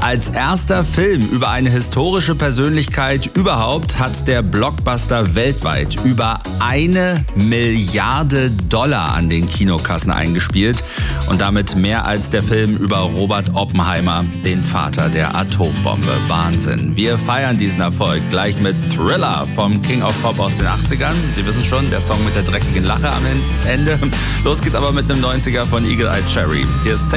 Als erster Film über eine historische Persönlichkeit überhaupt hat der Blockbuster weltweit über $1 Milliarde an den Kinokassen eingespielt und damit mehr als der Film über Robert Oppenheimer, den Vater der Atombombe. Wahnsinn. Wir feiern diesen Erfolg gleich mit Thriller vom King of Pop aus den 80ern. Sie wissen schon, der Song mit der dreckigen Lache am Ende. Los geht's aber mit einem 90er von Eagle Eye Cherry. Hier ist